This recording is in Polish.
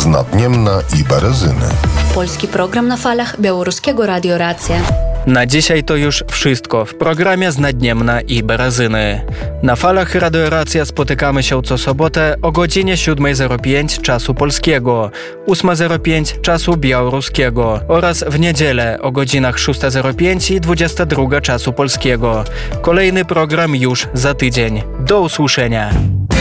z Nadniemna i Berezyny. Polski program na falach Białoruskiego Radio Racja. Na dzisiaj to już wszystko w programie z Nadniemna i Berezyny. Na falach Radio Racja spotykamy się co sobotę o godzinie 7:05 czasu polskiego, 8:05 czasu białoruskiego oraz w niedzielę o godzinach 6:05 i 22 czasu polskiego. Kolejny program już za tydzień. Do usłyszenia.